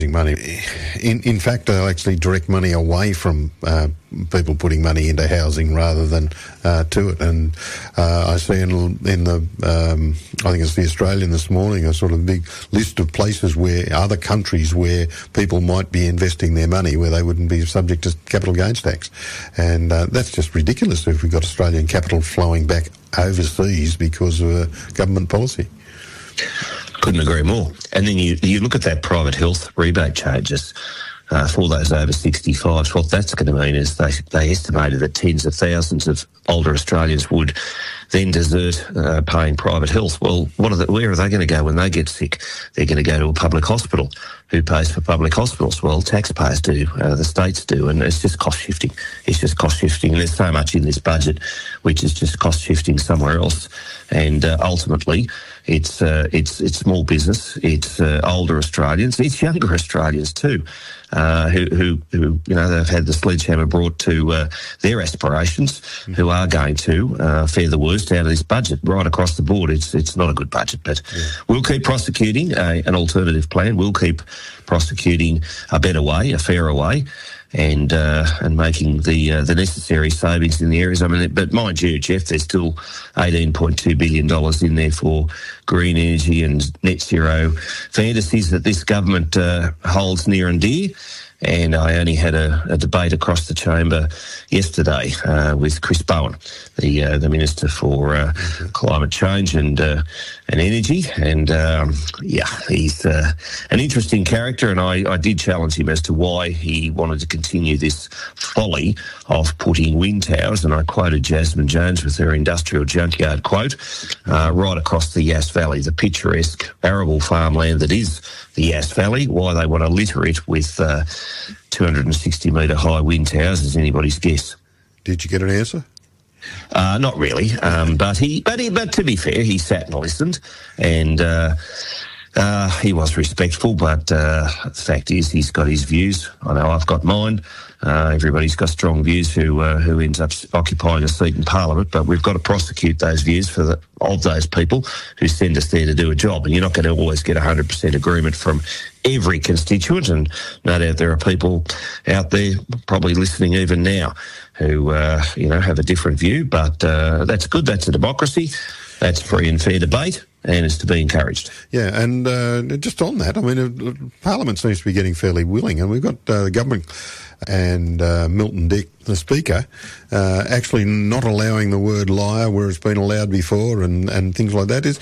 money. In fact, they'll actually direct money away from people putting money into housing rather than to it. And I see in the, I think it's the Australian this morning, a sort of big list of places where other countries where people might be investing their money where they wouldn't be subject to capital gains tax. And that's just ridiculous if we've got Australian capital flowing back overseas because of government policy. Couldn't agree more. And then you look at that private health rebate changes for those over 65s. What that's going to mean is they estimated that tens of thousands of older Australians would then desert paying private health. Well, where are they going to go when they get sick? They're going to go to a public hospital. Who pays for public hospitals? Well, taxpayers do, the states do, and it's just cost shifting. It's just cost shifting, and there's so much in this budget which is just cost shifting somewhere else. And ultimately, it's small business, it's older Australians, it's younger Australians too, who they've had the sledgehammer brought to their aspirations, who are going to fare the worst out of this budget right across the board. It's not a good budget, but we'll keep prosecuting an alternative plan. We'll keep prosecuting a better way, a fairer way, and making the necessary savings in the areas. I mean, but mind you, Jeff, there's still $18.2 billion in there for green energy and net zero fantasies that this government holds near and dear. And I only had a debate across the chamber yesterday with Chris Bowen, the Minister for Climate Change and Energy. And, he's an interesting character, and I did challenge him as to why he wanted to continue this folly of putting wind towers, and I quoted Jasmine Jones with her industrial junkyard quote, right across the Yass Valley, the picturesque arable farmland that is the Yass Valley. Why they want to litter it with 260-metre high wind towers is anybody's guess. Did you get an answer? Not really, but to be fair, he sat and listened, and he was respectful. But the fact is, he's got his views. I know I've got mine. Everybody's got strong views who ends up occupying a seat in Parliament, but we've got to prosecute those views of those people who send us there to do a job. And you're not going to always get 100% agreement from every constituent, and no doubt there are people out there probably listening even now who have a different view, but that's good. That's a democracy. That's free and fair debate, and it's to be encouraged. Yeah, and just on that, I mean, Parliament seems to be getting fairly willing, and we've got the government and Milton Dick, the Speaker, actually not allowing the word liar where it's been allowed before, and things like that. Is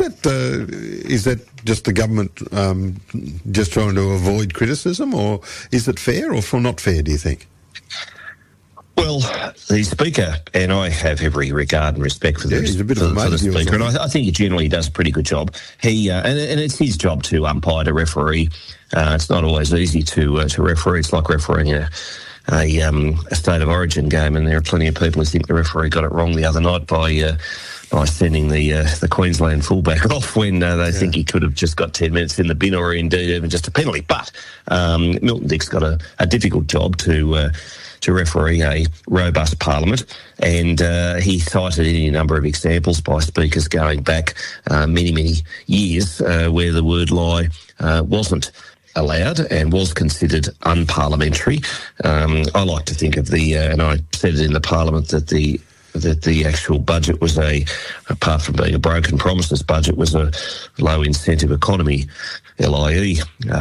that just the government just trying to avoid criticism, or is it fair or not fair, do you think? Well, the Speaker, and I have every regard and respect for the Speaker, and I think he generally does a pretty good job. He and it's his job to umpire, to referee. It's not always easy to referee. It's like refereeing a State of Origin game, and there are plenty of people who think the referee got it wrong the other night by sending the Queensland fullback off when they think he could have just got 10 minutes in the bin, or indeed even just a penalty. But Milton Dick's got a difficult job to referee a robust Parliament, and he cited any number of examples by speakers going back many years where the word lie wasn't allowed and was considered unparliamentary. I like to think of and I said it in the Parliament, that the actual budget was apart from being a broken promises budget, was a low incentive economy, LIE,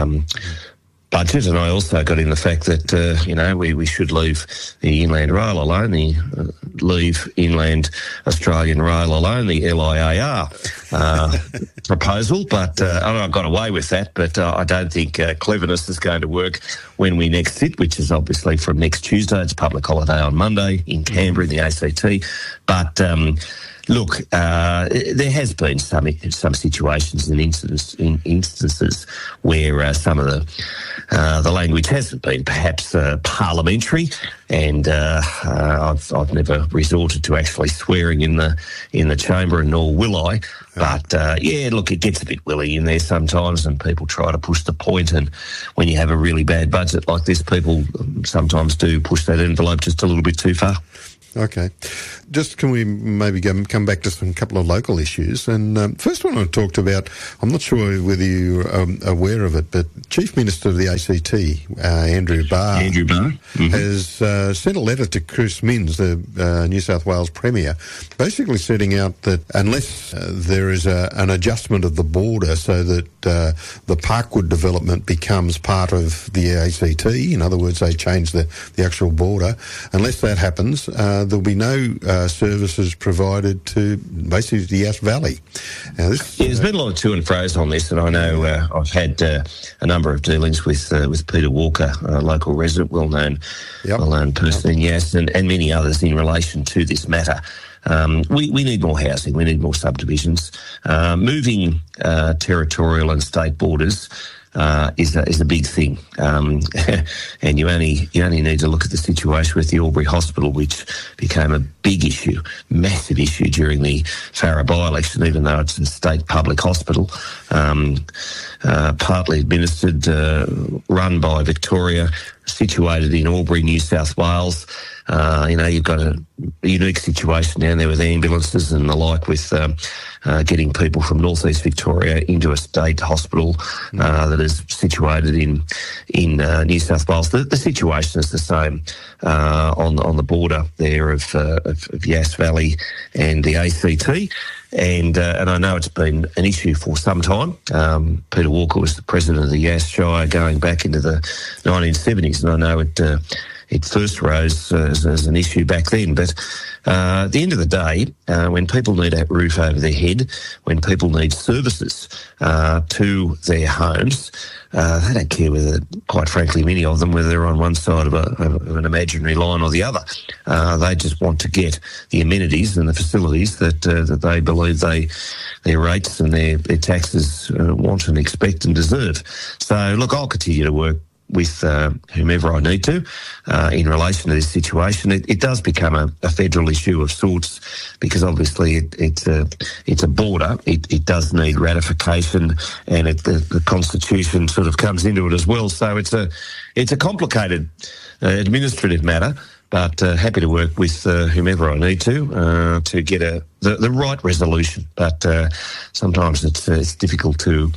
budget. And I also got in the fact that, we should leave the Inland Rail alone, leave Inland Australian Rail alone, the LIAR proposal. But I got away with that, but I don't think cleverness is going to work when we next sit, which is obviously from next Tuesday. It's a public holiday on Monday in Canberra in the ACT. But look, there has been some situations and instances where some of the language hasn't been perhaps parliamentary, and I've never resorted to actually swearing in the chamber, and nor will I. But look, it gets a bit willy in there sometimes, and people try to push the point. And when you have a really bad budget like this, people sometimes do push that envelope just a little bit too far. Okay. Just can we maybe come back to some couple of local issues? And first one I talked about, I'm not sure whether you're aware of it, but Chief Minister of the ACT, Andrew Barr, has sent a letter to Chris Minns, the New South Wales Premier, basically setting out that unless there is an adjustment of the border so that the Parkwood development becomes part of the ACT, in other words, they change the actual border, unless that happens, there'll be no services provided to basically the Yass Valley. Now, there's been a lot of to and fro's on this, and I know I've had a number of dealings with Peter Walker, a local resident, well-known person in Yass, and many others in relation to this matter. We need more housing. We need more subdivisions. Moving territorial and state borders is a big thing, and you only need to look at the situation with the Albury Hospital, which became a big issue, massive issue during the Farrer by-election, even though it's a state public hospital, partly administered, run by Victoria, situated in Albury, New South Wales. You've got a unique situation down there with ambulances and the like, with getting people from northeast Victoria into a state hospital that is situated in New South Wales. The situation is the same on the border there of Yass Valley and the ACT. And I know it's been an issue for some time. Peter Walker was the president of the Yass Shire going back into the 1970s, and I know it first rose as an issue back then. But at the end of the day, when people need a roof over their head, when people need services to their homes, they don't care whether, quite frankly, many of them, whether they're on one side of an imaginary line or the other. They just want to get the amenities and the facilities that they believe their rates and their taxes want and expect and deserve. So, look, I'll continue to work with whomever I need to in relation to this situation. It does become a federal issue of sorts, because obviously it's a border. It does need ratification, and the Constitution sort of comes into it as well. So it's a complicated administrative matter. But happy to work with whomever I need to get the right resolution. But sometimes it's difficult to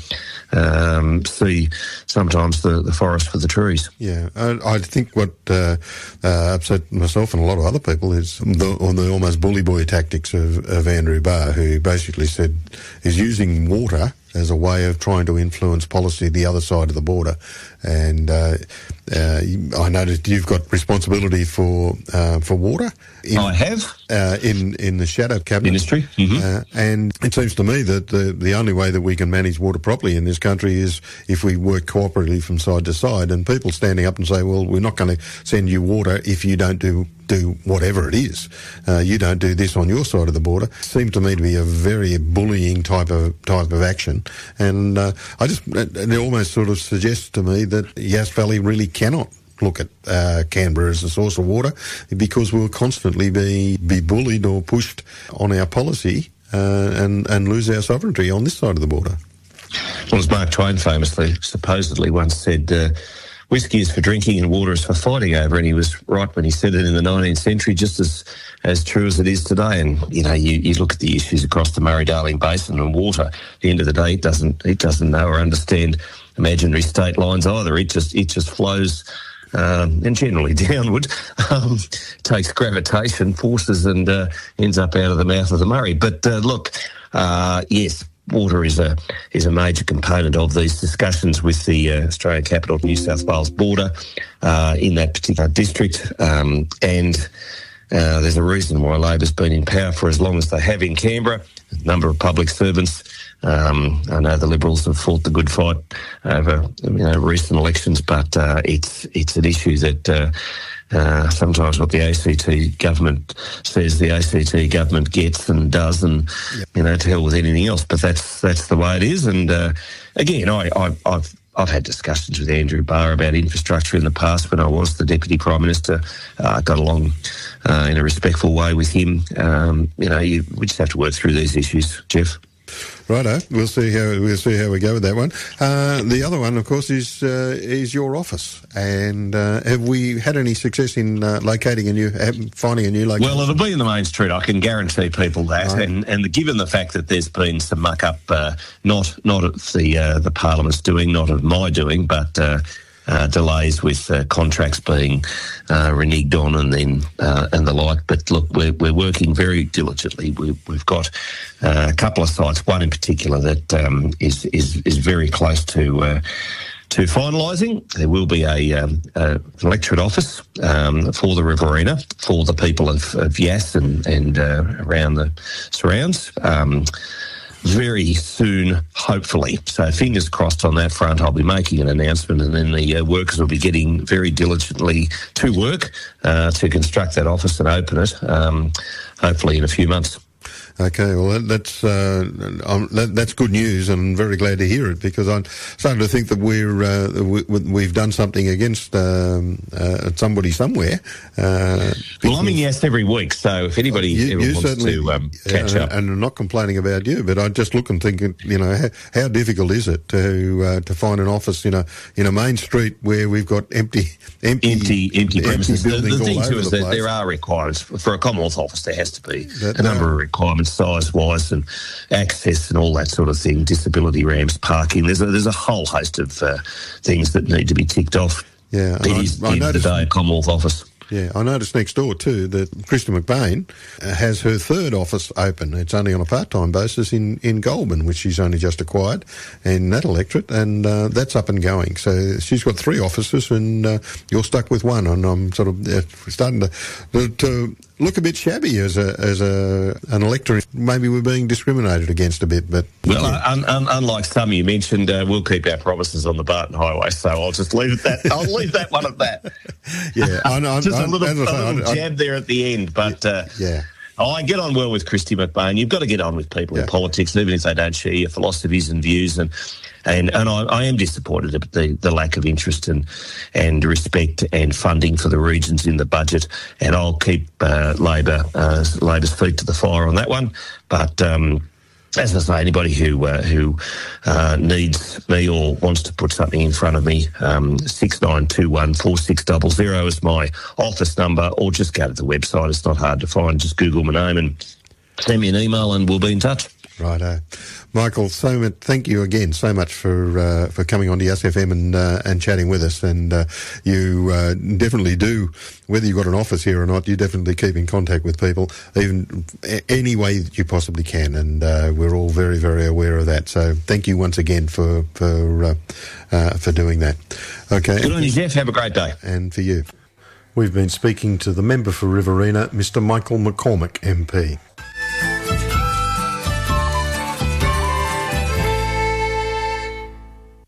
see sometimes the forest for the trees. Yeah, I think what upset myself and a lot of other people is the almost bully boy tactics of Andrew Barr, who basically said is using water as a way of trying to influence policy the other side of the border. And I noticed you've got responsibility for water. I have. In the shadow cabinet. Ministry. Mm-hmm. And it seems to me that the only way that we can manage water properly in this country is if we work cooperatively from side to side, and people standing up and say, well, we're not going to send you water if you don't do whatever it is. You don't do this on your side of the border. Seemed to me to be a very bullying type of action. And it almost sort of suggests to me that Yass Valley really cannot look at Canberra as a source of water, because we'll constantly be bullied or pushed on our policy and lose our sovereignty on this side of the border. Well, as Mark Twain supposedly once said, whiskey is for drinking and water is for fighting over, and he was right when he said it in the 19th century, just as true as it is today. And you look at the issues across the Murray-Darling Basin and water. At the end of the day, it doesn't know or understand imaginary state lines either. It just flows. And generally downward, takes gravitation forces and ends up out of the mouth of the Murray. But yes, water is a major component of these discussions with the Australian capital New South Wales border in that particular district, and there's a reason why Labor's been in power for as long as they have in Canberra. A number of public servants. I know the Liberals have fought the good fight over recent elections, but it's an issue that sometimes what the ACT government says the ACT government gets and does, and to hell with anything else. But that's the way it is. And again, I've had discussions with Andrew Barr about infrastructure in the past when I was the Deputy Prime Minister. I got along in a respectful way with him. We just have to work through these issues, Jeff. Righto, we'll see how we go with that one. The other one, of course, is your office. And have we had any success in finding a new location? Well, it'll be in the Main Street. I can guarantee people that. Right. And given the fact that there's been some muck up, not of the Parliament's doing, not of my doing, but delays with contracts being reneged on and the like. But look, we're working very diligently. We've got a couple of sites, one in particular that is very close to finalising. There will be an electorate office for the Riverina for the people of Yass and around the surrounds. Very soon, hopefully. So fingers crossed on that front. I'll be making an announcement, and then the workers will be getting very diligently to work to construct that office and open it, hopefully in a few months. Okay, well that's good news, and I'm very glad to hear it, because I'm starting to think that we've done something against somebody somewhere. Well, I'm in Yes every week, so if anybody ever wants to catch up, and I'm not complaining about you, but I just look and think, how difficult is it to find an office in a main street where we've got empty premises. Buildings the thing all over too is the that place. there are requirements for a Commonwealth office. There has to be a number of requirements, size-wise and access and all that sort of thing, disability ramps, parking. There's a whole host of things that need to be ticked off. Yeah, it is the end of the day a Commonwealth office. Yeah, I noticed next door too that Christy McBain has her third office open. It's only on a part-time basis in Goulburn, which she's only just acquired, in that electorate, and that's up and going. So she's got 3 offices, and you're stuck with one. And I'm sort of starting to look a bit shabby as an electorate. Maybe we're being discriminated against a bit, but unlike some you mentioned, we'll keep our promises on the Barton Highway. So I'll just leave it that. I'll leave that one at that. Yeah, I know. Just a little jab there at the end, but yeah. I get on well with Christy McBain. You've got to get on with people in politics, even if they don't share your philosophies and views. And I am disappointed at the lack of interest and respect and funding for the regions in the budget. And I'll keep Labor's feet to the fire on that one. But as I say, anybody who needs me or wants to put something in front of me, 6921 4600 is my office number, or just go to the website. It's not hard to find. Just Google my name and send me an email, and we'll be in touch. Righto. Michael, thank you again so much for coming on to Yass FM and chatting with us. And you definitely do, whether you've got an office here or not, you definitely keep in contact with people, even any way that you possibly can. And we're all very, very aware of that. So thank you once again for doing that. Okay. Good on you, Jeff. Have a great day. And for you. We've been speaking to the member for Riverina, Mr. Michael McCormack, MP.